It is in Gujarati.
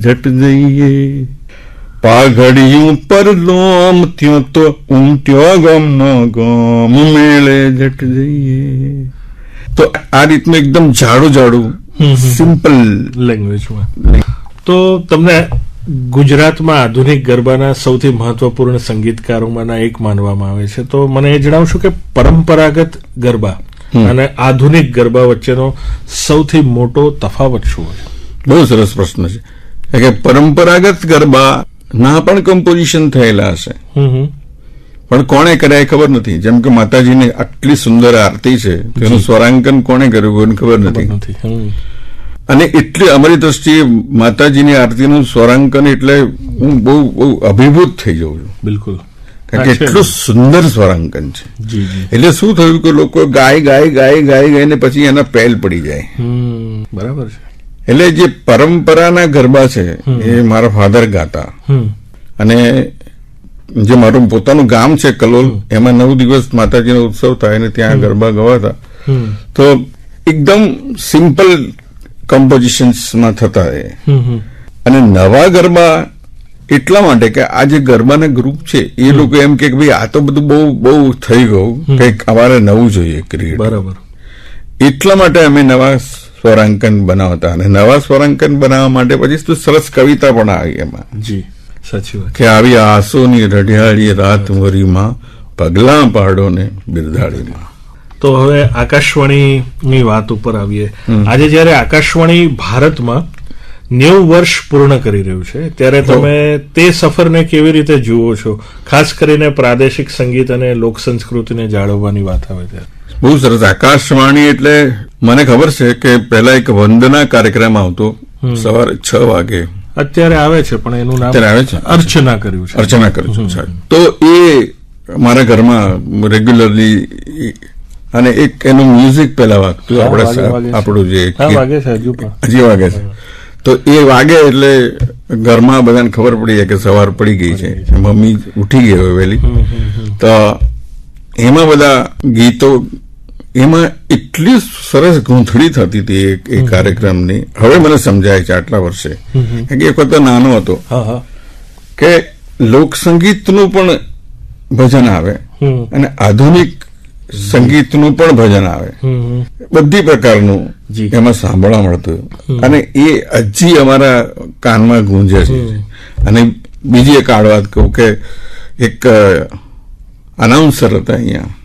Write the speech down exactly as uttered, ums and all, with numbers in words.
જટ જઈએ પાઘડિયું પર લોમ ત્યો તો ઉમટ્યો ગમ નો ગમ મેળે જટ જઈએ. તો આ રીતનું એકદમ જાડું જાડું સિમ્પલ લેંગ્વેજમાં. તો તમને ગુજરાતમાં આધુનિક ગરબાના સૌથી મહત્વપૂર્ણ સંગીતકારોમાંના એક માનવામાં આવે છે. તો મને એ જણાવશો કે પરંપરાગત ગરબા અને આધુનિક ગરબા વચ્ચેનો સૌથી મોટો તફાવત શું હોય? બહુ સરસ પ્રશ્ન છે. કે પરંપરાગત ગરબા ના પણ કમ્પોઝિશન થયેલા હશે, પણ કોણે કર્યા એ ખબર નથી. જેમ કે માતાજીની આટલી સુંદર આરતી છે, તેનું સ્વરાંકન કોણે કર્યું ખબર નથી. અને એટલી અમારી દ્રષ્ટિએ માતાજીની આરતીનું સ્વરાંકન એટલે હું બહુ બહુ અભિભૂત થઈ જાઉં છું. બિલકુલ. કારણ કે એટલું સુંદર સ્વરાંકન છે. એટલે શું થયું કે લોકો ગાય ગાય ગાય ગાય ગાય ને પછી એના પેલ પડી જાય. બરાબર છે. એટલે જે પરંપરાના ગરબા છે એ મારા ફાધર ગાતા, અને જે મારું પોતાનું ગામ છે કલોલ, એમાં નવ દિવસ માતાજીનો ઉત્સવ થાય ને ત્યાં ગરબા ગવાતા. તો એકદમ સિમ્પલ કમ્પોઝિશન્સમાં થતા. અને નવા ગરબા એટલા માટે કે આ જે ગરબાના ગ્રુપ છે એ લોકો એમ કે ભાઈ આ તો બધું બહુ બહુ થઈ ગયું, કંઈક અમારે નવું જોઈએ ક્રિએટ. બરાબર. એટલા માટે અમે નવા સ્વરાંકન બનાવતા, અને નવા સ્વરાંકન બનાવવા માટે પછી તો સરસ કવિતા પણ આવી એમાં. જી, સાચી વાત. કે આવી આંસુની રઢિયાળી રાત મોરીમાં પગલા પાડો ને બિરદાળીમાં. તો હવે આકાશવાણીની વાત ઉપર આવીએ. આજે જયારે આકાશવાણી ભારતમાં નેવું વર્ષ પૂર્ણ કરી રહ્યું છે, ત્યારે તમે તે સફરને કેવી રીતે જુઓ છો? ખાસ કરીને પ્રાદેશિક સંગીત અને લોક સંસ્કૃતિને જાળવવાની વાત આવે ત્યારે. બહુ સરસ. આકાશવાણી એટલે મને ખબર છે કે પહેલા એક વંદના કાર્યક્રમ આવતો સવારે છ વાગે. અત્યારે આવે છે પણ એનું નામ અત્યારે આવે છે અર્ચના કર્યું છે. અર્ચના કર્યું છે. તો એ મારા ઘરમાં રેગ્યુલરલી, અને એક એનું મ્યુઝિક પેલા વાગતું આપણે આપણું જે હજી વાગે છે. તો એ વાગે એટલે ઘરમાં બધાને ખબર પડી જાય કે સવાર પડી ગઈ છે, મમ્મી ઉઠી ગઈ હોય વહેલી. તો એમાં બધા ગીતો, એમાં એટલી સરસ ગૂંથણી થતી હતી એ કાર્યક્રમની. હવે મને સમજાય છે આટલા વર્ષે, કારણ કે એક વખત નાનો હતો કે લોકસંગીતનું પણ ભજન આવે અને આધુનિક સંગીતનું પણ ભજન આવે, બધી પ્રકારનું એમાં સાંભળવા મળતું. અને એ હજી અમારા કાનમાં ગુંજે છે. અને બીજી એક આડ વાત કહું કે એક અનાઉન્સર હતા અહીંયા